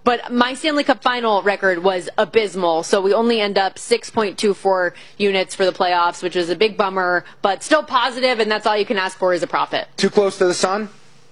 But my Stanley Cup final record was abysmal, so we only end up 6.24 units for the playoffs, which was a big bummer, but still positive, and that's all you can ask for is a profit. Too close to the sun?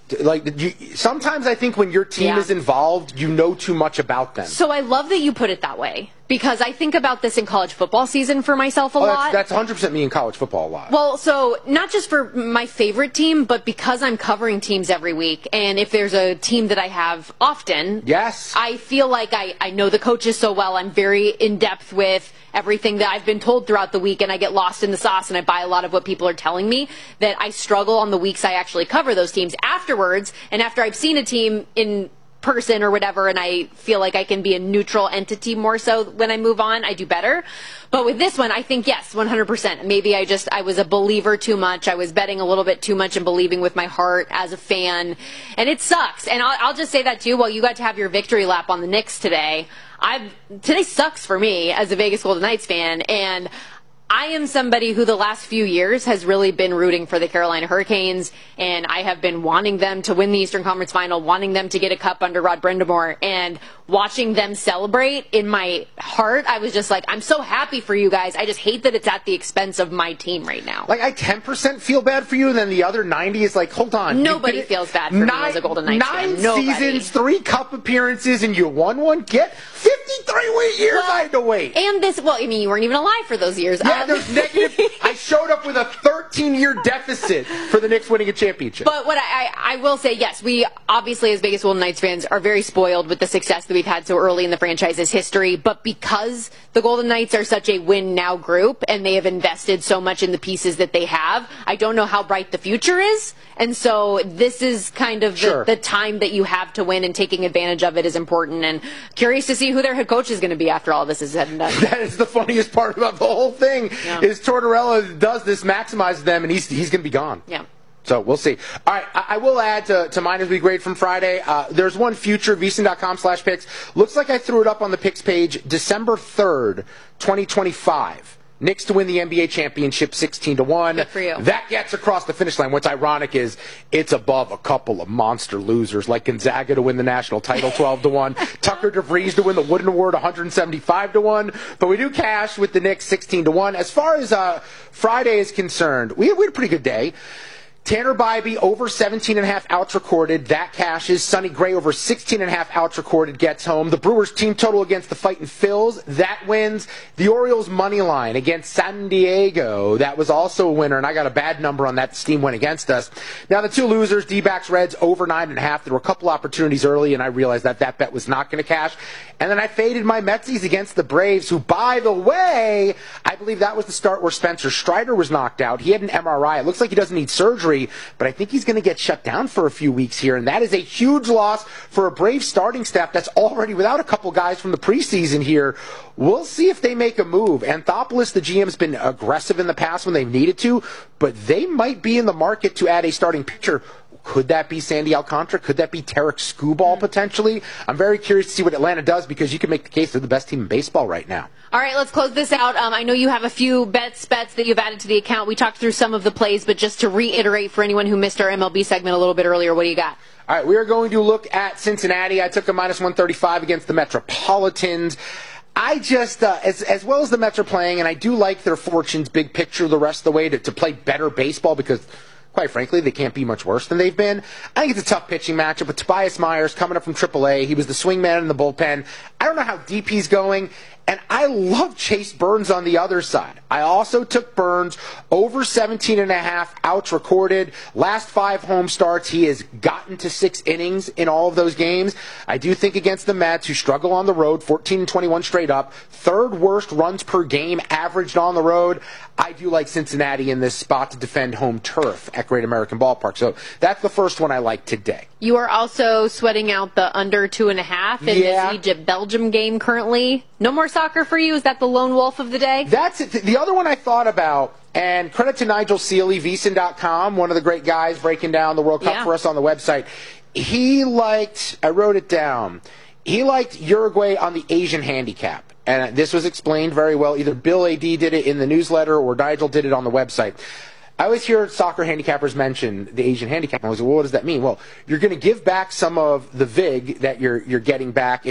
Sometimes I think when your team is involved, you know too much about them. So I love that you put it that way, because I think about this in college football season for myself a lot. That's 100% me in college football a lot. Well, so not just for my favorite team, but because I'm covering teams every week, and if there's a team that I have often, I feel like I know the coaches so well. I'm very in-depth with everything that I've been told throughout the week, and I get lost in the sauce, and I buy a lot of what people are telling me, that I struggle on the weeks I actually cover those teams afterwards, and after I've seen a team in person or whatever, and I feel like I can be a neutral entity more so when I move on, I do better. But with this one, I think, yes, 100%. Maybe I was a believer too much. I was betting a little bit too much and believing with my heart as a fan. And it sucks. And I'll just say that too. Well, you got to have your victory lap on the Knicks today. Today sucks for me as a Vegas Golden Knights fan. And I am somebody who the last few years has really been rooting for the Carolina Hurricanes, and I have been wanting them to win the Eastern Conference Final, wanting them to get a cup under Rod Brind'Amour, and watching them celebrate, in my heart, I was just like, I'm so happy for you guys. I just hate that it's at the expense of my team right now. Like, I 10% feel bad for you, and then the other 90 is like, hold on. Nobody feels bad for me as a Golden Knights fan. 9 seasons, 3 cup appearances, and you won one? Get 53 years I had to wait. And this, well, I mean, you weren't even alive for those years. Yeah, there's negative. I showed up with a 13-year deficit for the Knicks winning a championship. But what I will say, yes, we obviously as Vegas Golden Knights fans are very spoiled with the success that we've had so early in the franchise's history. But because the Golden Knights are such a win-now group and they have invested so much in the pieces that they have, I don't know how bright the future is. And so this is kind of the time that you have to win, and taking advantage of it is important. And curious to see who their head coach is going to be after all this is said and done. That is the funniest part about the whole thing, is Tortorella does this, maximizes them, and he's going to be gone. Yeah. So we'll see. All right, I will add to mine as we grade from Friday. There's one future, vsin.com/picks. Looks like I threw it up on the picks page, December 3rd, 2025. Knicks to win the NBA championship 16-1. Good for you. That gets across the finish line. What's ironic is it's above a couple of monster losers like Gonzaga to win the national title 12-1, Tucker DeVries to win the Wooden Award 175-1. But we do cash with the Knicks 16-1. As far as Friday is concerned, we had a pretty good day. Tanner Bybee over 17.5 outs recorded. That cashes. Sonny Gray over 16.5 outs recorded gets home. The Brewers team total against the Fightin' Phils. That wins. The Orioles money line against San Diego. That was also a winner, and I got a bad number on that. The Steam went against us. Now the two losers, D-backs Reds over 9.5. There were a couple opportunities early, and I realized that bet was not going to cash. And then I faded my Metsies against the Braves, who, by the way, I believe that was the start where Spencer Strider was knocked out. He had an MRI. It looks like he doesn't need surgery, but I think he's going to get shut down for a few weeks here, and that is a huge loss for a Braves starting staff that's already without a couple guys from the preseason here. We'll see if they make a move. Anthopoulos, the GM's been aggressive in the past when they've needed to, but they might be in the market to add a starting pitcher. Could that be Sandy Alcantara? Could that be Tarek Skubal potentially? I'm very curious to see what Atlanta does, because you can make the case they're the best team in baseball right now. All right, let's close this out. I know you have a few bets that you've added to the account. We talked through some of the plays, but just to reiterate for anyone who missed our MLB segment a little bit earlier, what do you got? All right, we are going to look at Cincinnati. I took a minus 135 against the Metropolitans. I just, as well as the Mets are playing, and I do like their fortunes big picture the rest of the way to play better baseball, because quite frankly, they can't be much worse than they've been. I think it's a tough pitching matchup with Tobias Myers coming up from AAA. He was the swingman in the bullpen. I don't know how deep he's going, and I love Chase Burns on the other side. I also took Burns over 17.5 outs recorded. Last 5 home starts, he has gotten to 6 innings in all of those games. I do think against the Mets, who struggle on the road, 14-21 straight up, 3rd worst runs per game averaged on the road, I do like Cincinnati in this spot to defend home turf at Great American Ballpark. So that's the first one I like today. You are also sweating out the under 2.5 in this Egypt-Belgium game currently. No more soccer for you? Is that the lone wolf of the day? That's it. The other one I thought about, and credit to Nigel Seeley, vsin.com, one of the great guys breaking down the World Cup for us on the website. He liked, I wrote it down, he liked Uruguay on the Asian handicap. And this was explained very well. Either Bill A.D. did it in the newsletter or Nigel did it on the website. I always hear soccer handicappers mention the Asian handicap. I was like, well, what does that mean? Well, you're going to give back some of the VIG that you're getting back